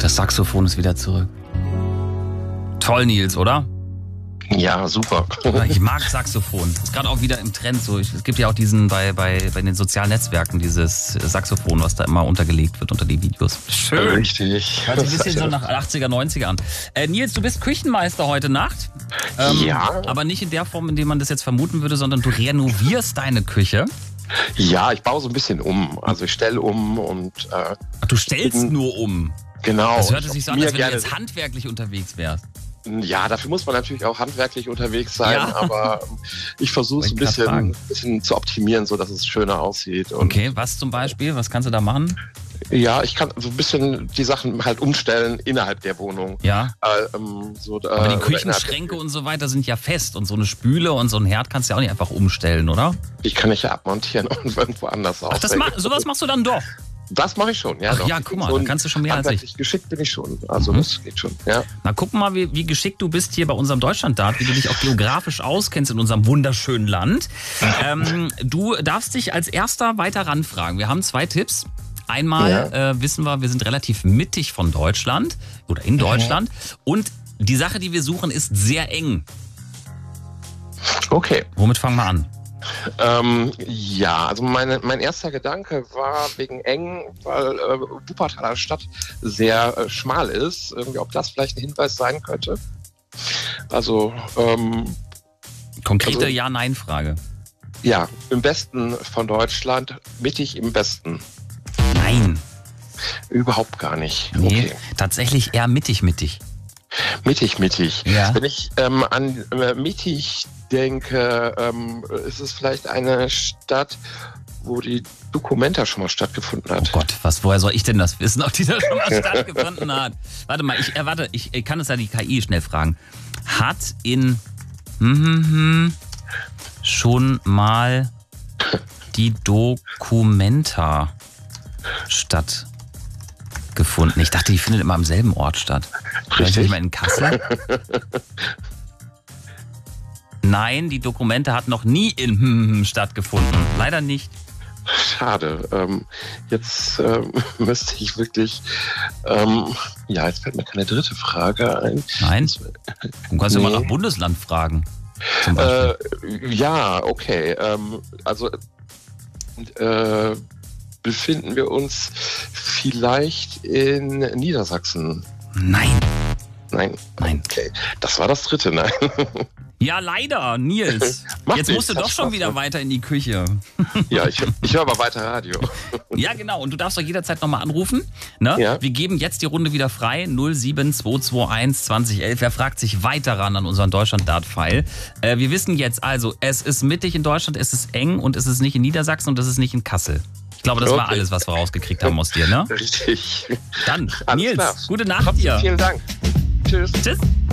Das Saxophon ist wieder zurück. Toll, Nils, oder? Ja, super. Ich mag Saxophon. Ist gerade auch wieder im Trend so. Es gibt ja auch diesen bei den sozialen Netzwerken dieses Saxophon, was da immer untergelegt wird unter die Videos. Schön. Richtig. Hört sich ein bisschen so nach 80er, 90er an. Nils, du bist Küchenmeister heute Nacht. Ja. Aber nicht in der Form, in der man das jetzt vermuten würde, sondern du renovierst deine Küche. Ja, ich baue so ein bisschen um. Also ich stelle um und... Ach, du stellst nur um. Genau. Das hört sich so an, als wenn du jetzt handwerklich unterwegs wärst. Ja, dafür muss man natürlich auch handwerklich unterwegs sein, Ja. Aber ich versuche es ein bisschen zu optimieren, so dass es schöner aussieht. Und Okay, was zum Beispiel? Was kannst du da machen? ja, ich kann so ein bisschen die Sachen halt umstellen innerhalb der Wohnung. Ja. Aber die oder Küchenschränke und so weiter sind ja fest und so eine Spüle und so ein Herd kannst du ja auch nicht einfach umstellen, oder? Die kann ich ja abmontieren und irgendwo anders Ach, sowas machst du dann doch. Das mache ich schon, ja. Ach doch. ja, guck mal, So dann kannst du schon mehr als ich. handwerklich geschickt bin ich schon, also das geht schon, ja. Na, guck mal, wie geschickt du bist hier bei unserem Deutschlanddart, wie du dich auch geografisch auskennst in unserem wunderschönen Land. Du darfst dich als erster weiter ranfragen. Wir haben 2 Tipps. Einmal wissen wir sind relativ mittig von Deutschland oder in Deutschland. Und die Sache, die wir suchen, ist sehr eng. Okay. Womit fangen wir an? Ja, also mein erster Gedanke war wegen eng, weil Wuppertaler Stadt sehr schmal ist. Irgendwie, ob das vielleicht ein Hinweis sein könnte. Also Konkrete Ja-Nein-Frage. Ja, im Westen von Deutschland, mittig im Westen. Nein. Überhaupt gar nicht. Nee, Okay. tatsächlich eher mittig. Mittig. Ja. Wenn ich an mittig denke, ist es vielleicht eine Stadt, wo die Documenta schon mal stattgefunden hat. Oh Gott, woher soll ich denn das wissen, ob die da schon mal stattgefunden hat? Warte mal, ich kann es ja die KI schnell fragen. Hat in schon mal die Documenta stattgefunden? Ich dachte, die findet immer am selben Ort statt. Vielleicht nicht mal in Kassel? Nein, die Documenta hat noch nie in stattgefunden. Leider nicht. Schade. Jetzt müsste ich wirklich... jetzt fällt mir keine dritte Frage ein. Nein? Du kannst ja mal nach Bundesland fragen. Zum Beispiel. Ja, okay. Befinden wir uns vielleicht in Niedersachsen? Nein. Nein. Okay. Das war das dritte, nein. Ja, leider, Nils. Jetzt musst du doch schon wieder weiter in die Küche. Ja, ich höre aber weiter Radio. Ja, genau. Und du darfst doch jederzeit nochmal anrufen. Ne? Ja. Wir geben jetzt die Runde wieder frei. 07221 2011. Wer fragt sich weiter ran an unseren Deutschland-Dart-File? Wir wissen jetzt also, es ist mittig in Deutschland, es ist eng und es ist nicht in Niedersachsen und es ist nicht in Kassel. Ich glaube, das war alles, was wir rausgekriegt haben aus dir, ne? Richtig. Dann, Alles Nils, klar. gute Nacht Trotzdem dir. vielen Dank. Tschüss. Tschüss.